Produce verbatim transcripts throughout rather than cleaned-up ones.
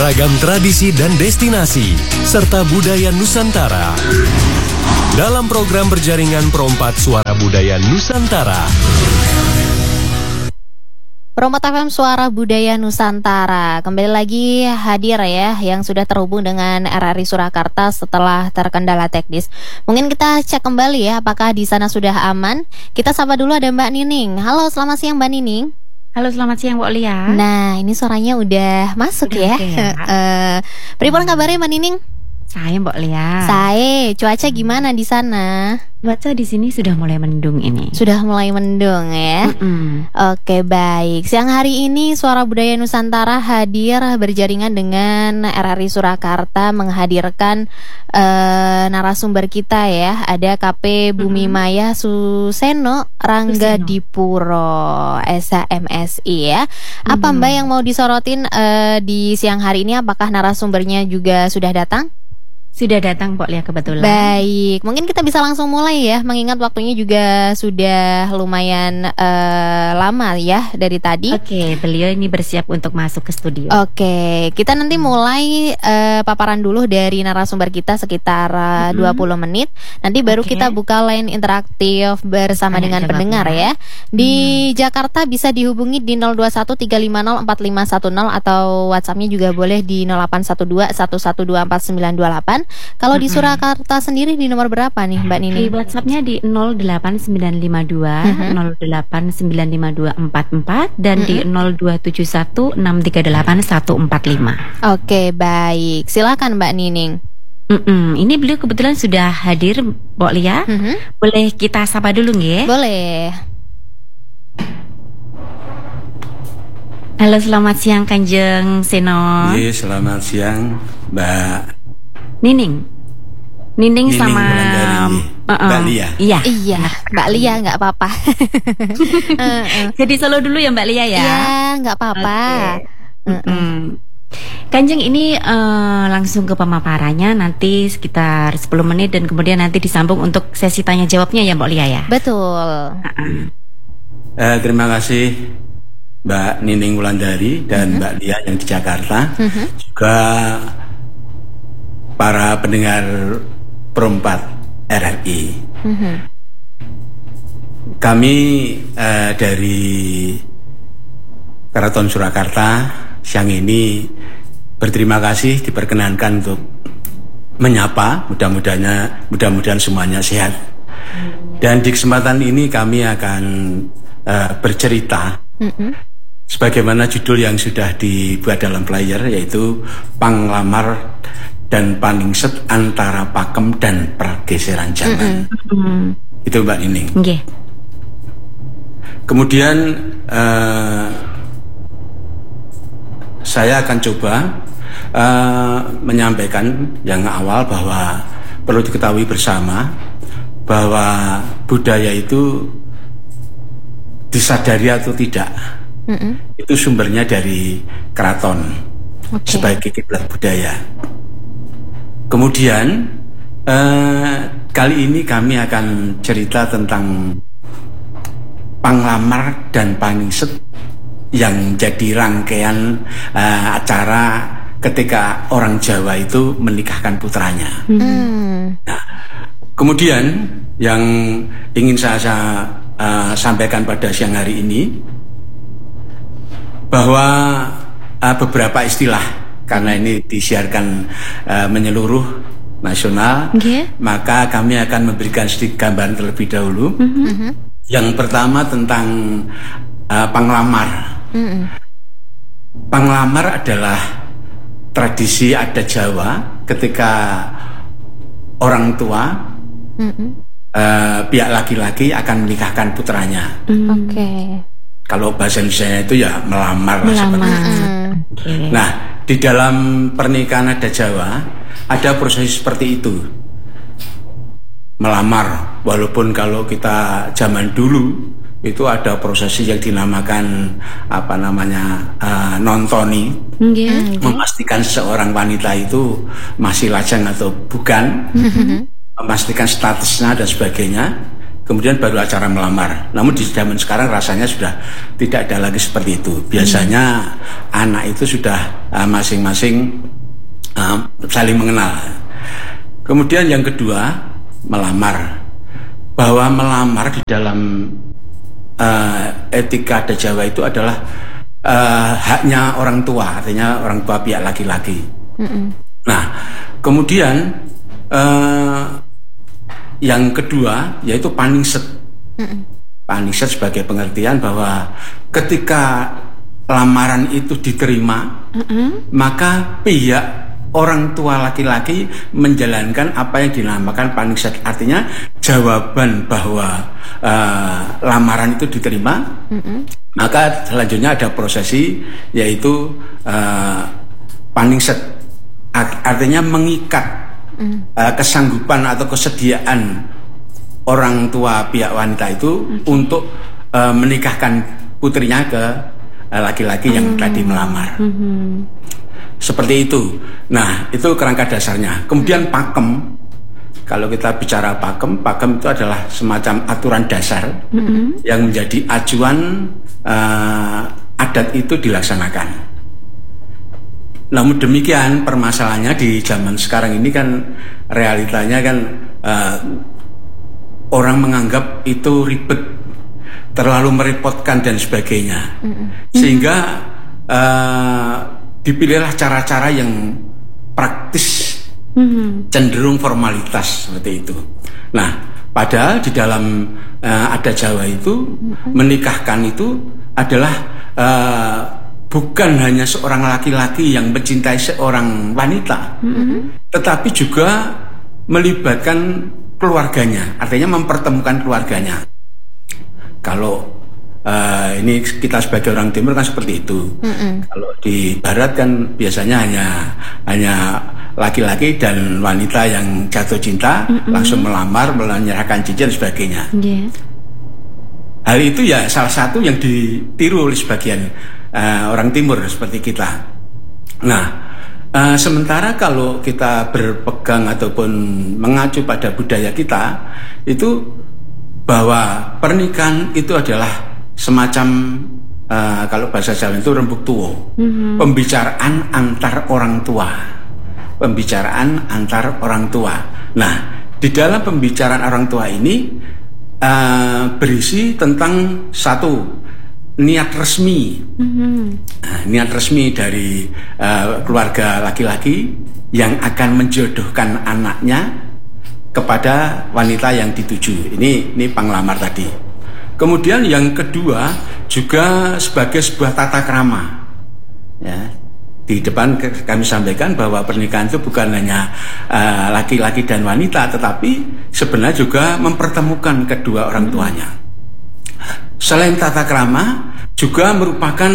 beragam tradisi dan destinasi, serta budaya Nusantara. Dalam program berjaringan Perompat Suara Budaya Nusantara. Perompat F M Suara Budaya Nusantara kembali lagi hadir ya, yang sudah terhubung dengan R R I Surakarta setelah terkendala teknis. Mungkin kita cek kembali ya, apakah di sana sudah aman. Kita sapa dulu, ada Mbak Nining. Halo, selamat siang Mbak Nining. Halo, selamat siang Mbak Lia. Nah, ini suaranya udah masuk udah ya. ya. uh, Pripun kabarnya Mbak Nining? Saya Mbak Lia. Saya, cuaca gimana di sana? Cuaca di sini sudah mulai mendung ini. Sudah mulai mendung ya. Mm-mm. Oke, baik. Siang hari ini Suara Budaya Nusantara hadir berjaringan dengan R R I Surakarta menghadirkan uh, narasumber kita ya. Ada K P Bumi Mm-mm. Maya Suseno Rangga Suseno. Dipuro S H M S I ya. Apa Mm-mm. Mbak yang mau disorotin uh, di siang hari ini? Apakah narasumbernya juga sudah datang? Sudah datang Mbak Lia kebetulan. Baik, mungkin kita bisa langsung mulai ya, mengingat waktunya juga sudah lumayan uh, lama ya dari tadi. Oke, beliau ini bersiap untuk masuk ke studio. Oke, kita nanti mulai uh, paparan dulu dari narasumber kita sekitar uh, Mm-hmm. dua puluh menit. Nanti baru Oke. kita buka line interaktif bersama Tanya dengan jawab pendengar ya. ya. Di Jakarta bisa dihubungi di nol dua satu tiga lima nol empat lima satu nol atau WhatsApp-nya juga boleh di nol delapan satu dua satu satu dua empat sembilan dua delapan. Kalau di Mm-mm. Surakarta sendiri di nomor berapa nih Mbak Nini? Di WhatsApp-nya di nol delapan sembilan lima dua Mhm. nol delapan sembilan lima dua empat empat dan di Mhm. nol dua tujuh satu enam tiga delapan satu empat lima. Oke, baik. Silakan Mbak Nining. Mm-mm. Ini beliau kebetulan sudah hadir Mbak Lia. Mhm. Boleh kita sapa dulu nggih? Boleh. Halo, selamat siang Kanjeng Seno. Iya, selamat siang Mbak Nining. Nining Nining sama Wulandari. Uh-uh. Mbak Lia. Iya. Iya, Mbak Lia nggak apa-apa. Heeh. Jadi solo dulu ya Mbak Lia ya. Iya, nggak apa-apa. Oke. Mm-mm. Kanjeng ini eh, langsung ke pemaparannya nanti sekitar sepuluh menit dan kemudian nanti disambung untuk sesi tanya jawabnya ya Mbak Lia ya. Betul. Eh, terima kasih Mbak Nining Wulandari dan Mbak Lia yang di Jakarta, Mhm. juga para pendengar Perompat R R I. Mhm. Kami eh, dari Keraton Surakarta siang ini berterima kasih diperkenankan untuk menyapa, mudah-mudahan mudah-mudahan semuanya sehat. Dan di kesempatan ini kami akan eh, bercerita Mhm. sebagaimana judul yang sudah dibuat dalam flyer, yaitu Panglamar dan Paningset antara Pakem dan Pergeseran Zaman. Hmm. Itu Mbak Nining. Nggih. Kemudian eh, saya akan coba eh, menyampaikan yang awal bahwa perlu diketahui bersama bahwa budaya itu disadari atau tidak, Mhm. itu sumbernya dari keraton Oke. sebagai kiblat budaya. Kemudian eh, kali ini kami akan cerita tentang Panglamar dan Paningset yang jadi rangkaian eh, acara ketika orang Jawa itu menikahkan putranya. Hmm. Kemudian yang ingin saya, saya uh, sampaikan pada siang hari ini bahwa uh, beberapa istilah, karena ini disiarkan uh, menyeluruh nasional, Nggih. maka kami akan memberikan sedikit gambaran terlebih dahulu. Mhm. Yang pertama tentang uh, panglamar. Mhm. Panglamar adalah tradisi adat Jawa ketika orang tua Mhm. eh, pihak laki-laki akan menikahkan putranya. Oke. Kalau bahasa Indonesia itu ya melamar, lah seperti Melamar. itu. Mhm. Oke. Nah, di dalam pernikahan adat Jawa ada proses seperti itu. Melamar, walaupun kalau kita zaman dulu itu ada prosesi yang dinamakan apa namanya eh, nontoni, Nggih. memastikan seorang wanita itu masih lajang atau bukan, memastikan statusnya dan sebagainya. kemudian baru acara melamar. Namun di zaman sekarang rasanya sudah tidak ada lagi seperti itu. Biasanya hmm. anak itu sudah uh, masing-masing uh, saling mengenal. Kemudian yang kedua, melamar. Bahwa melamar di dalam uh, etika adat Jawa itu adalah uh, haknya orang tua, artinya orang tua pihak laki-laki. Hmm. Nah, kemudian uh, yang kedua yaitu paningset. Mm-mm. Paningset sebagai pengertian bahwa ketika lamaran itu diterima, Mm-mm. maka pihak orang tua laki-laki menjalankan apa yang dinamakan paningset. Artinya jawaban bahwa uh, lamaran itu diterima, Mm-mm. maka selanjutnya ada prosesi yaitu uh, paningset. Artinya mengikat Mm. Uh, kesanggupan atau kesediaan orang tua pihak wanita itu okay. untuk uh, menikahkan putrinya ke uh, laki-laki mm. yang tadi melamar. Mm-hmm. Seperti itu. Nah, itu kerangka dasarnya. Kemudian pakem. Kalau kita bicara pakem, pakem itu adalah semacam aturan dasar mm-hmm. yang menjadi acuan uh, adat itu dilaksanakan. Namun demikian permasalahannya di zaman sekarang ini kan realitanya kan uh, orang menganggap itu ribet, terlalu merepotkan dan sebagainya, mm-hmm. sehingga uh, dipilihlah cara-cara yang praktis, mm-hmm. cenderung formalitas seperti itu. Nah, padahal di dalam uh, adat Jawa itu mm-hmm. menikahkan itu adalah uh, bukan hanya seorang laki-laki yang mencintai seorang wanita, mm-hmm. tetapi juga melibatkan keluarganya, artinya mempertemukan keluarganya. Kalau uh, ini kita sebagai orang Timur kan seperti itu. Mm-hmm. Kalau di Barat kan biasanya hanya hanya laki-laki dan wanita yang jatuh cinta, mm-hmm. langsung melamar, menyerahkan cincin dan sebagainya. Yeah. Hal itu ya salah satu yang ditiru oleh sebagian uh, orang Timur seperti kita. Nah, uh, sementara kalau kita berpegang ataupun mengacu pada budaya kita, itu bahwa pernikahan itu adalah semacam uh, kalau bahasa Jawa itu rembug tuwo, mm-hmm. pembicaraan antar orang tua, pembicaraan antar orang tua. Nah, di dalam pembicaraan orang tua ini Uh, berisi tentang satu niat resmi, mm-hmm. nah, niat resmi dari uh, keluarga laki-laki yang akan menjodohkan anaknya kepada wanita yang dituju. Ini ini penglamar tadi. Kemudian yang kedua juga sebagai sebuah tata krama. Ya. Di depan kami sampaikan bahwa pernikahan itu bukan hanya uh, laki-laki dan wanita, tetapi sebenarnya juga mempertemukan kedua orang tuanya. Selain tata krama, juga merupakan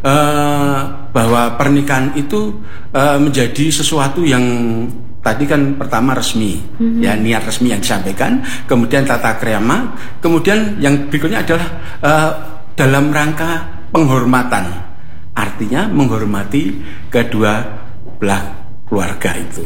uh, bahwa pernikahan itu uh, menjadi sesuatu yang tadi kan pertama resmi, mm-hmm. ya niat resmi yang disampaikan, kemudian tata krama, kemudian yang berikutnya adalah uh, dalam rangka penghormatan. Artinya menghormati kedua belah keluarga itu.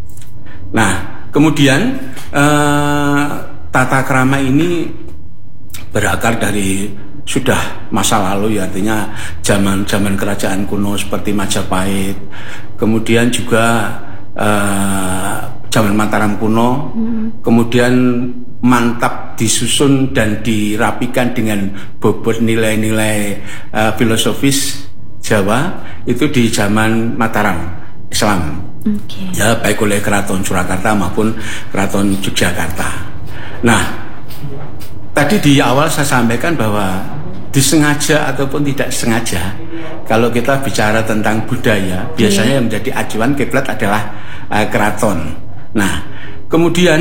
Nah, kemudian eh, tata krama ini berakar dari sudah masa lalu, ya, artinya zaman-zaman kerajaan kuno seperti Majapahit. Kemudian juga eh, zaman Mataram kuno. Hmm. Kemudian mantap disusun dan dirapikan dengan bobot nilai-nilai eh, filosofis Jawa itu di zaman Mataram Islam, okay. ya baik oleh Keraton Surakarta maupun Keraton Yogyakarta. Nah, tadi di awal saya sampaikan bahwa disengaja ataupun tidak sengaja, kalau kita bicara tentang budaya, okay. biasanya yang menjadi acuan kiblat adalah uh, keraton. Nah, kemudian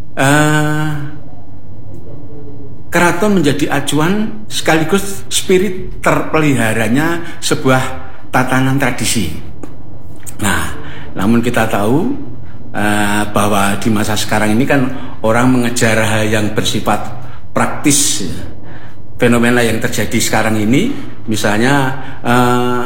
uh, keraton menjadi acuan sekaligus spirit terpeliharanya sebuah tatanan tradisi. Nah, namun kita tahu uh, bahwa di masa sekarang ini kan orang mengejar hal yang bersifat praktis. Fenomena yang terjadi sekarang ini, misalnya uh,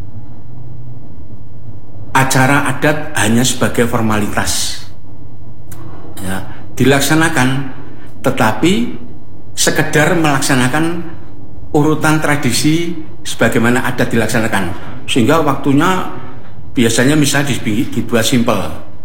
acara adat hanya sebagai formalitas, ya, dilaksanakan, tetapi sekedar melaksanakan urutan tradisi sebagaimana adat dilaksanakan, sehingga waktunya biasanya misalnya dibuat simpel.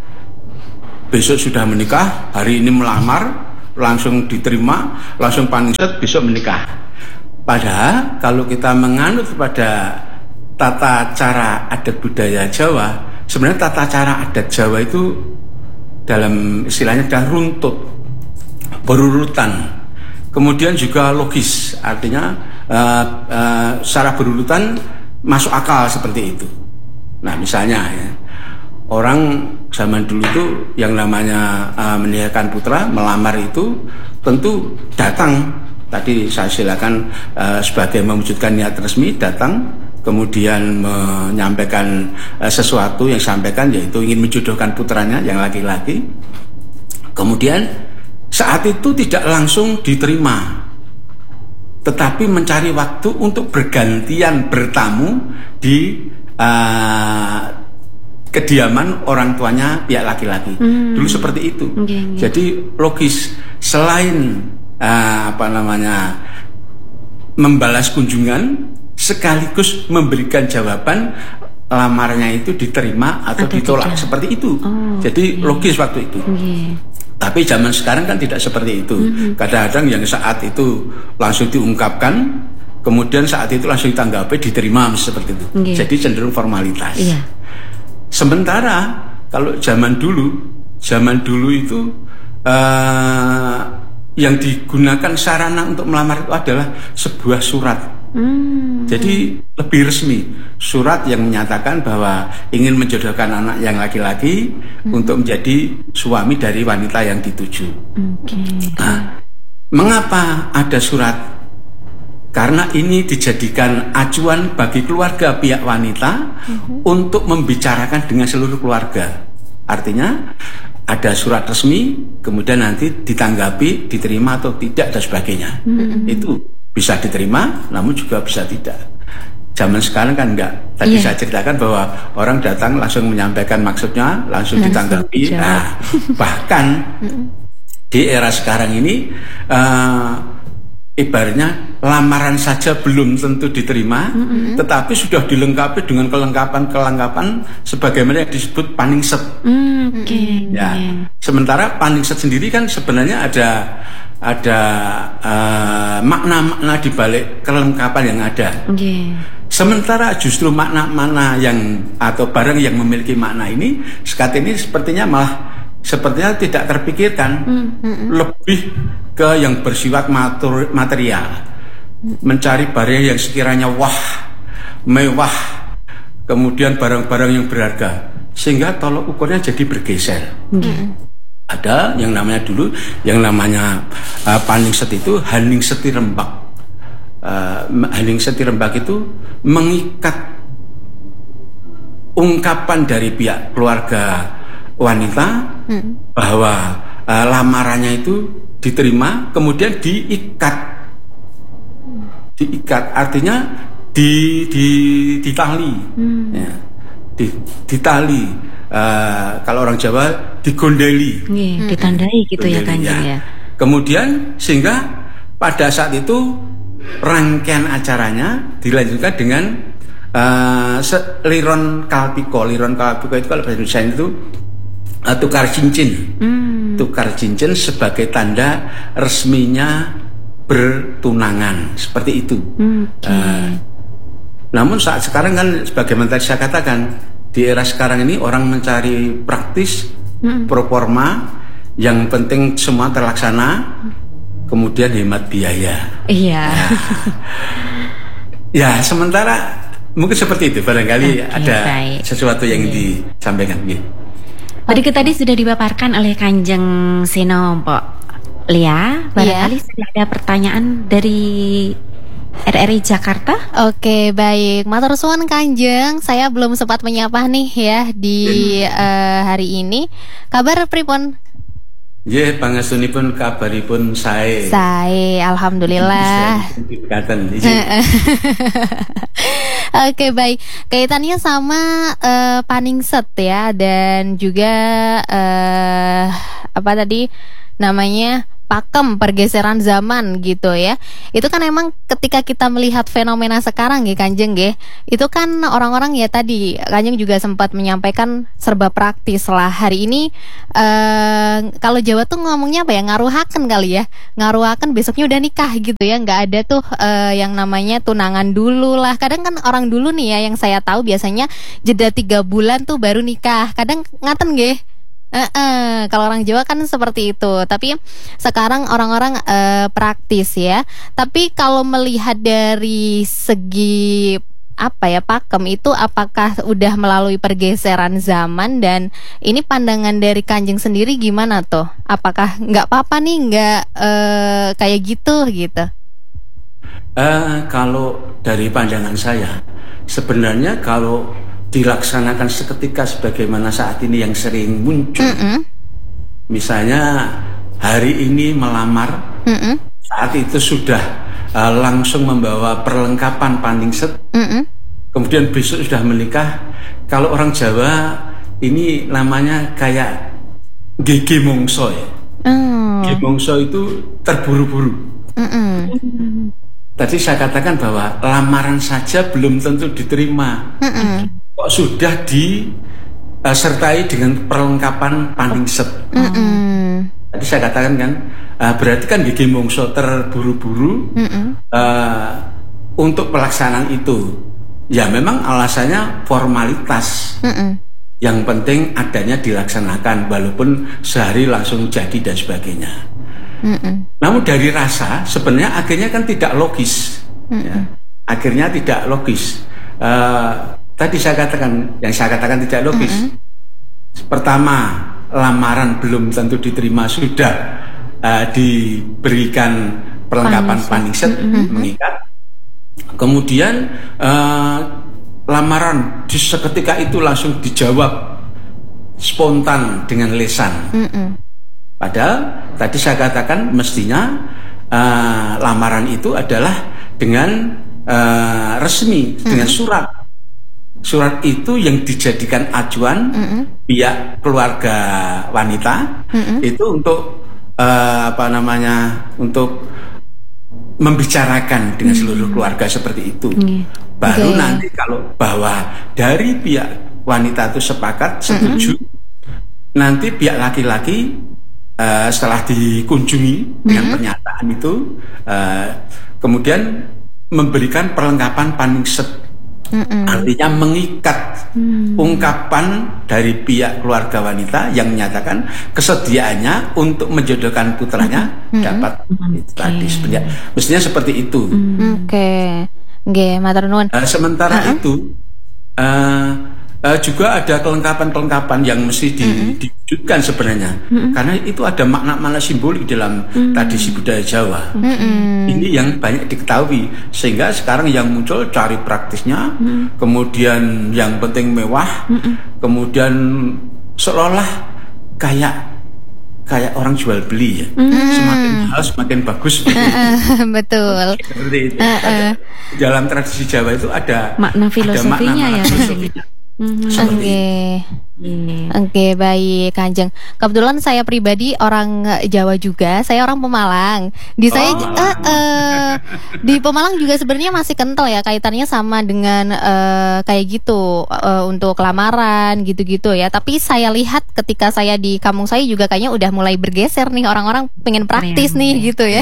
Besok sudah menikah, hari ini melamar, langsung diterima, langsung paningset, besok menikah. Padahal kalau kita menganut pada tata cara adat budaya Jawa, sebenarnya tata cara adat Jawa itu dalam istilahnya adalah runtut, berurutan, kemudian juga logis, artinya uh, uh, secara berurutan masuk akal seperti itu. Nah misalnya ya, orang zaman dulu itu yang namanya uh, menikahkan putra, melamar itu tentu datang. Tadi saya silakan uh, sebagai mewujudkan niat resmi datang, kemudian menyampaikan uh, sesuatu yang sampaikan yaitu ingin menjodohkan putranya yang laki-laki. Kemudian saat itu tidak langsung diterima, tetapi mencari waktu untuk bergantian bertamu di uh, kediaman orang tuanya pihak laki-laki. Hmm. Dulu seperti itu. Okay, okay. Jadi logis, selain uh, apa namanya membalas kunjungan, sekaligus memberikan jawaban lamarnya itu diterima atau, atau ditolak tidak. Seperti itu. Oh, jadi okay. logis waktu itu. Okay. Tapi zaman sekarang kan tidak seperti itu. Mm-hmm. Kadang-kadang yang saat itu langsung diungkapkan, kemudian saat itu langsung ditanggapi, diterima seperti itu. Okay. Jadi cenderung formalitas. Yeah. Sementara kalau zaman dulu, zaman dulu itu uh, yang digunakan sarana untuk melamar itu adalah sebuah surat. Hmm. Jadi lebih resmi, surat yang menyatakan bahwa ingin menjodohkan anak yang laki-laki hmm. untuk menjadi suami dari wanita yang dituju. Okay. Nah, mengapa ada surat? Karena ini dijadikan acuan bagi keluarga pihak wanita hmm. untuk membicarakan dengan seluruh keluarga. Artinya ada surat resmi, kemudian nanti ditanggapi, diterima atau tidak dan sebagainya. Hmm. Itu bisa diterima, namun juga bisa tidak. Zaman sekarang kan enggak. Tadi yeah. saya ceritakan bahwa orang datang langsung menyampaikan maksudnya, langsung, langsung ditanggapi. Nah, bahkan di era sekarang ini, uh, ibaratnya lamaran saja belum tentu diterima, mm-hmm. tetapi sudah dilengkapi dengan kelengkapan-kelengkapan sebagaimana yang disebut paningset. Mm, okay. Ya. Sementara paningset sendiri kan sebenarnya ada ada uh, makna-makna di balik kelengkapan yang ada. Okay. Sementara justru makna-makna yang atau barang yang memiliki makna ini saat ini sepertinya malah sepertinya tidak terpikirkan, mm-hmm. lebih ke yang bersifat matur, material, mencari barang yang sekiranya wah, mewah, kemudian barang-barang yang berharga, sehingga tolok ukurnya jadi bergeser. Mm-hmm. Ada yang namanya dulu, yang namanya uh, paningset itu haning seti rembak. Uh, haning seti rembak itu mengikat ungkapan dari pihak keluarga wanita hmm. bahwa uh, lamarannya itu diterima, kemudian diikat, diikat artinya di, di, ditali, hmm. ya, di, ditali. Uh, kalau orang Jawa digondeli, hmm. ditandai gitu gondeli, ya Kanjeng ya. ya. Kemudian sehingga pada saat itu rangkaian acaranya dilanjutkan dengan uh, liron kalpiko. Liron kalpiko itu kalau bahasa Indonesia itu uh, tukar cincin, hmm. tukar cincin sebagai tanda resminya bertunangan seperti itu. Hmm, okay. uh, namun saat sekarang kan sebagaimana tadi saya katakan, di era sekarang ini orang mencari praktis, hmm. proforma, yang penting semua terlaksana, kemudian hemat biaya. Iya. Nah, ya sementara mungkin seperti itu, barangkali okay, ada baik. sesuatu yang okay. disampaikan. Okay. Tadi okay. tadi sudah dipaparkan oleh Kanjeng Seno, Mpok Lia. Barangkali yeah. sudah ada pertanyaan dari R R I Jakarta. Oke, baik. Matur suwun Kanjeng, saya belum sempat menyapa nih ya di uh, hari ini. Kabar pripun? Nggih, pangestunipun kabaripun sae. Sae, alhamdulillah. Oke, baik. Kaitannya sama uh, paningset ya, dan juga uh, apa tadi namanya pakem pergeseran zaman gitu ya. Itu kan emang ketika kita melihat fenomena sekarang ya Kanjeng ya, itu kan orang-orang ya tadi Kanjeng juga sempat menyampaikan serba praktis lah. Hari ini eh, kalau Jawa tuh ngomongnya apa ya, ngaruhaken kali ya, ngaruhaken besoknya udah nikah gitu ya, nggak ada tuh eh, yang namanya tunangan dulu lah. Kadang kan orang dulu nih ya yang saya tahu biasanya jeda tiga bulan tuh baru nikah. Kadang ngaten nggih. Uh-uh, kalau orang Jawa kan seperti itu. Tapi sekarang orang-orang uh, praktis ya. Tapi kalau melihat dari segi apa ya pakem itu, apakah udah melalui pergeseran zaman, dan ini pandangan dari Kanjeng sendiri gimana tuh? Apakah nggak apa-apa nih nggak uh, kayak gitu gitu? Uh, kalau dari pandangan saya, sebenarnya kalau dilaksanakan seketika sebagaimana saat ini yang sering muncul, mm-mm. misalnya hari ini melamar, mm-mm. saat itu sudah uh, langsung membawa perlengkapan paningset, mm-mm. kemudian besok sudah menikah. Kalau orang Jawa ini namanya kayak gege mongso ya. mm. Gege mongso itu terburu-buru. Mm-mm. Tadi saya katakan bahwa lamaran saja belum tentu diterima. Mm-mm. Kok sudah disertai dengan perlengkapan paningset. Mm-mm. Tadi saya katakan kan, uh, berarti kan gigi mongso terburu-buru uh, untuk pelaksanaan itu. Ya memang alasannya formalitas. Mm-mm. Yang penting adanya dilaksanakan, walaupun sehari langsung jadi dan sebagainya. Mm-mm. Namun dari rasa sebenarnya akhirnya kan tidak logis. Ya. Akhirnya tidak logis. Uh, Tadi saya katakan, yang saya katakan tidak logis. Mm-hmm. Pertama, lamaran belum tentu diterima, sudah uh, diberikan perlengkapan paningset, mm-hmm. mengikat. Kemudian uh, lamaran di seketika itu langsung dijawab spontan dengan lesan. Mm-hmm. Padahal tadi saya katakan mestinya uh, lamaran itu adalah dengan uh, resmi, mm-hmm. dengan surat. Surat itu yang dijadikan acuan mm-hmm. pihak keluarga wanita, mm-hmm. itu untuk uh, apa namanya, untuk membicarakan dengan mm-hmm. seluruh keluarga seperti itu. Mm-hmm. Baru okay. nanti kalau bahwa dari pihak wanita itu sepakat, setuju, mm-hmm. nanti pihak laki-laki uh, setelah dikunjungi mm-hmm. dengan pernyataan itu, uh, kemudian memberikan perlengkapan paningset. Mm-mm. Artinya mengikat mm. ungkapan dari pihak keluarga wanita yang menyatakan kesediaannya untuk menjodohkan putranya mm-hmm. dapat mm-hmm. itu tadi sebenarnya mestinya seperti itu. Mm-hmm. Oke, okay. Nggih, matur nuwun. Uh, sementara uh-huh. itu uh, uh, juga ada kelengkapan-kelengkapan yang mesti di, mm-hmm. diwujudkan sebenarnya, mm-hmm. karena itu ada makna-makna simbolik dalam mm-hmm. tradisi budaya Jawa. Mm-hmm. Ini yang banyak diketahui, sehingga sekarang yang muncul cari praktisnya, mm-hmm. kemudian yang penting mewah, mm-hmm. kemudian seolah kayak kayak orang jual beli ya, mm-hmm. semakin mahal semakin bagus. Betul. Seperti itu. Uh-uh. Dalam tradisi Jawa itu ada makna filosofinya ada makna-makna ya. filosofinya. Mm-hmm. Oke, okay. yeah. Oke okay, baik Kanjeng. Kebetulan saya pribadi orang Jawa juga, saya orang Pemalang. Di saya oh. uh, uh, di Pemalang juga sebenarnya masih kental ya kaitannya sama dengan uh, kayak gitu uh, untuk lamaran gitu-gitu ya. Tapi saya lihat ketika saya di kampung saya juga kayaknya udah mulai bergeser nih, orang-orang pengen praktis nih gitu ya.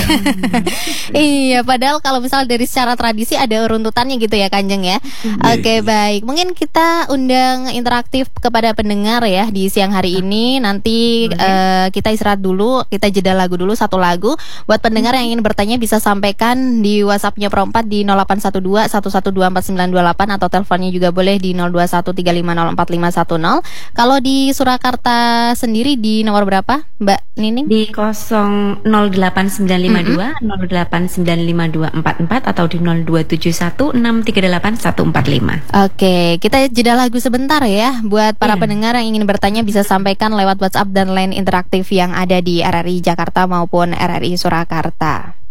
Iya, padahal kalau misal dari secara tradisi ada runtutannya gitu ya Kanjeng ya. Oke okay, baik, mungkin kita undang interaktif kepada pendengar ya di siang hari ini. Nanti uh, kita istirahat dulu, kita jeda lagu dulu, satu lagu. Buat pendengar yang ingin bertanya bisa sampaikan di WhatsApp-nya Pro empat di nol delapan satu dua satu satu dua empat sembilan dua delapan atau teleponnya juga boleh di nol dua satu tiga lima nol empat lima satu nol. Kalau di Surakarta sendiri di nomor berapa Mbak Nining? Di nol delapan sembilan lima dua mm-hmm. nol delapan sembilan lima dua empat empat atau di nol dua tujuh satu enam tiga delapan satu empat lima. Oke, kita jeda lagu sebentar ya. Buat para yeah. pendengar yang ingin bertanya bisa sampaikan lewat WhatsApp dan line interaktif yang ada di R R I Jakarta maupun R R I Surakarta.